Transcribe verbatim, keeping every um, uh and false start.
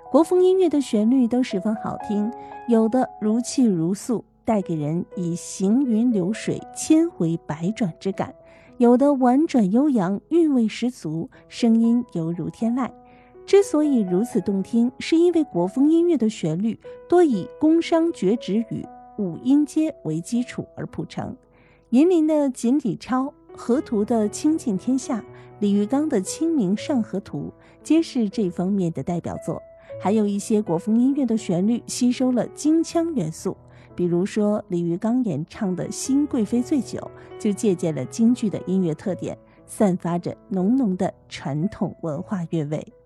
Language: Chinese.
国风音乐的旋律都十分好听，有的如泣如诉，带给人以行云流水、千回百转之感；有的婉转悠扬，韵味十足，声音犹如天籁。之所以如此动听，是因为国风音乐的旋律多以宫商角徵羽五音阶为基础而谱成。银林的《锦鲤抄》、河图的《清尽天下》、李玉刚的《清明上河图》皆是这方面的代表作。还有一些国风音乐的旋律吸收了京腔元素，比如说李玉刚演唱的《新贵妃醉酒》就借鉴了京剧的音乐特点，散发着浓浓的传统文化韵味。